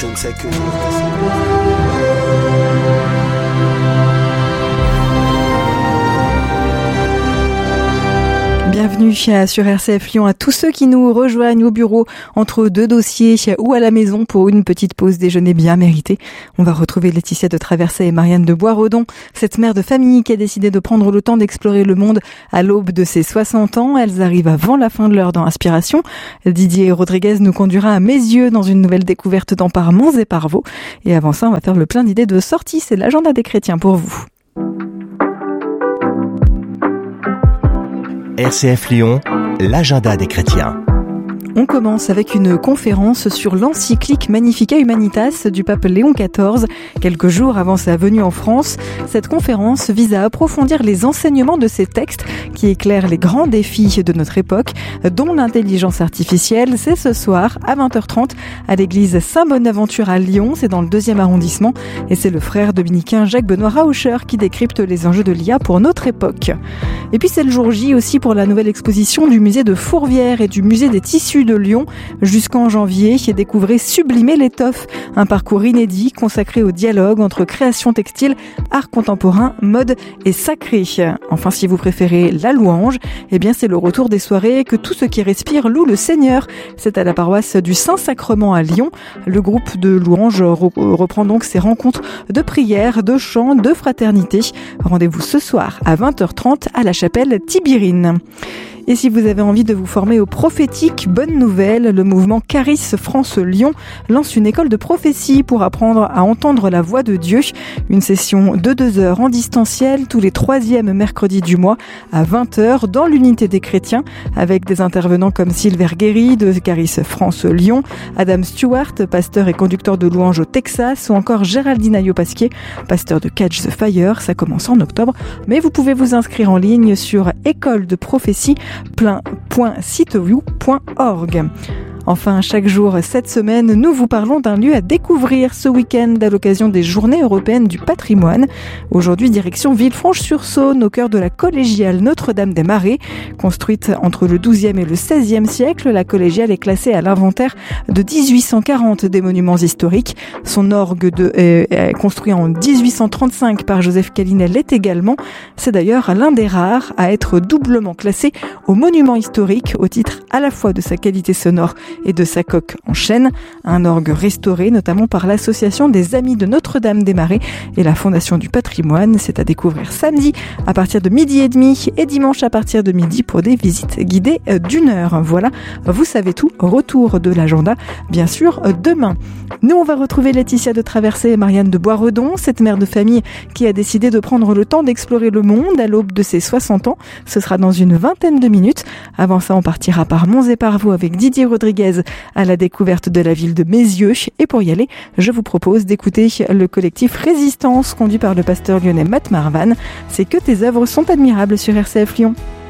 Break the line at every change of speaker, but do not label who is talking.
je ne sais que dire.
Bienvenue sur RCF Lyon à tous ceux qui nous rejoignent au bureau entre deux dossiers ou à la maison pour une petite pause déjeuner bien méritée. On va retrouver Laetitia de Traversée et Marianne de Boisredon, cette mère de famille qui a décidé de prendre le temps d'explorer le monde à l'aube de ses 60 ans. Elles arrivent avant la fin de l'heure dans Inspiration. Didier Rodriguez nous conduira à Meyzieux dans une nouvelle découverte dans Parmons et Parvaux. Et avant ça, on va faire le plein d'idées de sortie. C'est l'agenda des chrétiens pour vous.
RCF Lyon, l'agenda des chrétiens.
On commence avec une conférence sur l'encyclique Magnificat Humanitas du pape Léon XIV, quelques jours avant sa venue en France. Cette conférence vise à approfondir les enseignements de ces textes qui éclairent les grands défis de notre époque, dont l'intelligence artificielle. C'est ce soir à 20h30 à l'église Saint-Bonaventure à Lyon, c'est dans le 2e arrondissement, et c'est le frère dominicain Jacques-Benoît Rauscher qui décrypte les enjeux de l'IA pour notre époque. Et puis c'est le jour J aussi pour la nouvelle exposition du musée de Fourvière et du musée des tissus de Lyon jusqu'en janvier. Découvrez Sublimer l'étoffe, un parcours inédit consacré au dialogue entre création textile, art contemporain, mode et sacré. Enfin, si vous préférez la louange, eh bien c'est le retour des soirées que tout ce qui respire loue le Seigneur. C'est à la paroisse du Saint-Sacrement à Lyon. Le groupe de louanges reprend donc ses rencontres de prière, de chant, de fraternité. Rendez-vous ce soir à 20h30 à la chapelle Tibirine. Et si vous avez envie de vous former au prophétique, bonne nouvelle, le mouvement Caris France Lyon lance une école de prophétie pour apprendre à entendre la voix de Dieu. Une session de 2 heures en distanciel tous les 3e mercredis du mois à 20h dans l'unité des chrétiens avec des intervenants comme Sylvain Guéry de Caris France Lyon, Adam Stewart, pasteur et conducteur de louanges au Texas, ou encore Géraldine Ayopasquier, pasteur de Catch the Fire. Ça commence en octobre, mais vous pouvez vous inscrire en ligne sur écoledeprophétie.siteview.org. Enfin, chaque jour cette semaine, nous vous parlons d'un lieu à découvrir ce week-end à l'occasion des Journées européennes du patrimoine. Aujourd'hui, direction Villefranche-sur-Saône, au cœur de la collégiale Notre-Dame-des-Marais. Construite entre le XIIe et le XVIe siècle, la collégiale est classée à l'inventaire de 1840 des monuments historiques. Son orgue construit en 1835 par Joseph Calinel l'est également. C'est d'ailleurs l'un des rares à être doublement classé au monument historique au titre à la fois de sa qualité sonore et de sa coque en chêne. Un orgue restauré notamment par l'association des Amis de Notre-Dame-des-Marais et la Fondation du patrimoine. C'est à découvrir samedi à partir de 12h30 et dimanche à partir de midi pour des visites guidées d'1 heure. Voilà, vous savez tout. Retour de l'agenda, bien sûr, demain. Nous, on va retrouver Laetitia de Traversée et Marianne de Boisredon, cette mère de famille qui a décidé de prendre le temps d'explorer le monde à l'aube de ses 60 ans. Ce sera dans une vingtaine de minutes. Avant ça, on partira par Parmons et Parvaux avec Didier Rodriguez à la découverte de la ville de Meyzieux. Et pour y aller, je vous propose d'écouter le collectif Résistance conduit par le pasteur lyonnais Matt Marvan. C'est que tes œuvres sont admirables sur RCF Lyon.